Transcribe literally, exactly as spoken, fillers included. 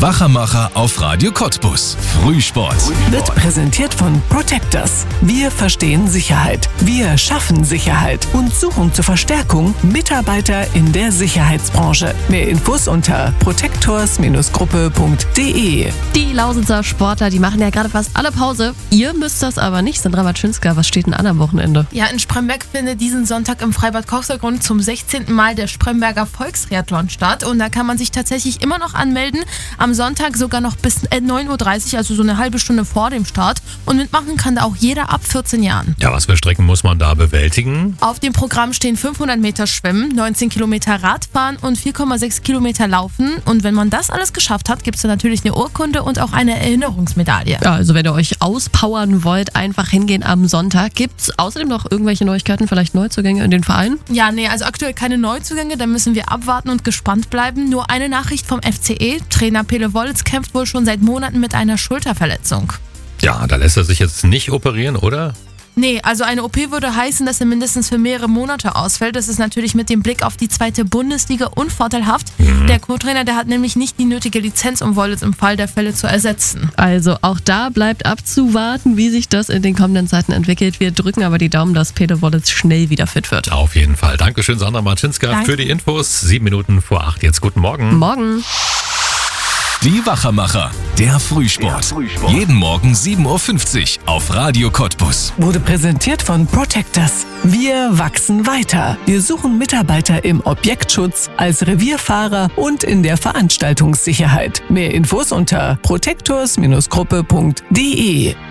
Wachamacher auf Radio Cottbus. Frühsport. Wird präsentiert von Protectors. Wir verstehen Sicherheit. Wir schaffen Sicherheit und suchen zur Verstärkung Mitarbeiter in der Sicherheitsbranche. Mehr Infos unter protectors Gruppe punkt de. Die Lausitzer Sportler, die machen ja gerade fast alle Pause. Ihr müsst das aber nicht. Sandra Matschinska, was steht denn an am Wochenende? Ja, in Spremberg findet diesen Sonntag im Freibad Kochsergrund zum sechzehnten Mal der Spremberger Volkstriathlon statt. Und da kann man sich tatsächlich immer noch anmelden. Am Sonntag sogar noch bis neun Uhr dreißig, also so eine halbe Stunde vor dem Start. Und mitmachen kann da auch jeder ab vierzehn Jahren. Ja, was für Strecken muss man da bewältigen? Auf dem Programm stehen fünfhundert Meter Schwimmen, neunzehn Kilometer Radfahren und vier Komma sechs Kilometer Laufen. Und wenn man das alles geschafft hat, gibt es natürlich eine Urkunde und auch eine Erinnerungsmedaille. Ja, also wenn ihr euch auspowern wollt, einfach hingehen am Sonntag. Gibt es außerdem noch irgendwelche Neuigkeiten, vielleicht Neuzugänge in den Verein? Ja, nee, also aktuell keine Neuzugänge, da müssen wir abwarten und gespannt bleiben. Nur eine Nachricht vom F C E. Trainer Pele Wollitz kämpft wohl schon seit Monaten mit einer Schulterverletzung. Ja, da lässt er sich jetzt nicht operieren, oder? Nee, also eine O P würde heißen, dass er mindestens für mehrere Monate ausfällt. Das ist natürlich mit dem Blick auf die zweite Bundesliga unvorteilhaft. Mhm. Der Co-Trainer, der hat nämlich nicht die nötige Lizenz, um Wollitz im Fall der Fälle zu ersetzen. Also auch da bleibt abzuwarten, wie sich das in den kommenden Zeiten entwickelt. Wir drücken aber die Daumen, dass Pele Wollitz schnell wieder fit wird. Auf jeden Fall. Dankeschön, Sandra Matschinska, Danke. für die Infos. Sieben Minuten vor acht. Jetzt guten Morgen. Morgen. Die Wachamacher. Der Frühsport. Der Frühsport. Jeden Morgen sieben Uhr fünfzig auf Radio Cottbus. Wurde präsentiert von Protectors. Wir wachsen weiter. Wir suchen Mitarbeiter im Objektschutz, als Revierfahrer und in der Veranstaltungssicherheit. Mehr Infos unter protectors Gruppe punkt de.